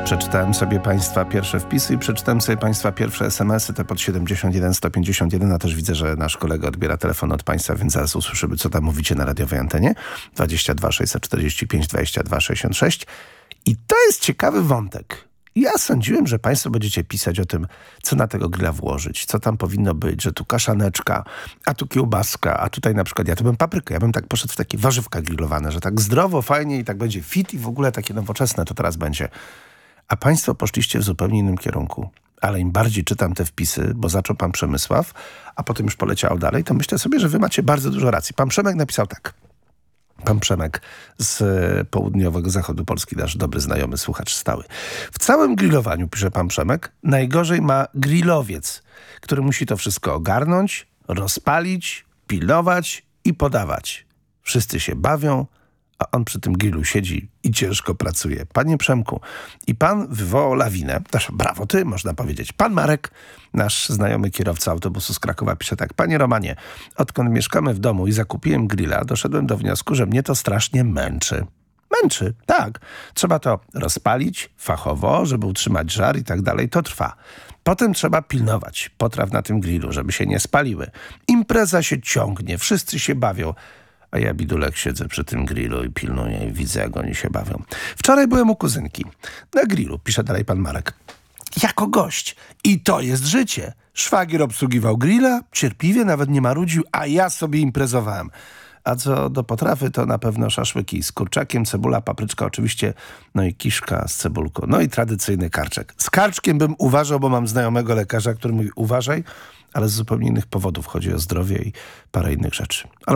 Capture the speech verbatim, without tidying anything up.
Przeczytałem sobie Państwa pierwsze wpisy i przeczytałem sobie Państwa pierwsze es em esy, te pod siedemdziesiąt jeden sto pięćdziesiąt jeden, a też widzę, że nasz kolega odbiera telefon od Państwa, więc zaraz usłyszymy, co tam mówicie na radiowej antenie. dwadzieścia dwa sześćset czterdzieści pięć dwadzieścia dwa sześćdziesiąt sześć. I to jest ciekawy wątek. Ja sądziłem, że Państwo będziecie pisać o tym, co na tego grilla włożyć, co tam powinno być, że tu kaszaneczka, a tu kiełbaska, a tutaj na przykład ja to bym paprykę, ja bym tak poszedł w takie warzywka grillowane, że tak zdrowo, fajnie i tak będzie fit i w ogóle takie nowoczesne to teraz będzie. A Państwo poszliście w zupełnie innym kierunku. Ale im bardziej czytam te wpisy, bo zaczął Pan Przemysław, a potem już poleciał dalej, to myślę sobie, że Wy macie bardzo dużo racji. Pan Przemek napisał tak. Pan Przemek z południowego zachodu Polski, nasz dobry znajomy, słuchacz stały. W całym grillowaniu, pisze pan Przemek, najgorzej ma grillowiec, który musi to wszystko ogarnąć, rozpalić, pilnować i podawać. Wszyscy się bawią, a on przy tym grillu siedzi i ciężko pracuje. Panie Przemku, i pan wywołał lawinę. Też brawo ty, można powiedzieć. Pan Marek, nasz znajomy kierowca autobusu z Krakowa, pisze tak. Panie Romanie, odkąd mieszkamy w domu i zakupiłem grilla, doszedłem do wniosku, że mnie to strasznie męczy. Męczy, tak. Trzeba to rozpalić fachowo, żeby utrzymać żar i tak dalej. To trwa. Potem trzeba pilnować potraw na tym grillu, żeby się nie spaliły. Impreza się ciągnie, wszyscy się bawią. A ja, bidulek, siedzę przy tym grillu i pilnuję i widzę, jak oni się bawią. Wczoraj byłem u kuzynki. Na grillu, pisze dalej pan Marek. Jako gość. I to jest życie. Szwagier obsługiwał grilla, cierpliwie, nawet nie marudził, a ja sobie imprezowałem. A co do potrawy, to na pewno szaszłyki z kurczakiem, cebula, papryczka oczywiście, no i kiszka z cebulką. No i tradycyjny karczek. Z karczkiem bym uważał, bo mam znajomego lekarza, który mówi uważaj, ale z zupełnie innych powodów. Chodzi o zdrowie i parę innych rzeczy. Ale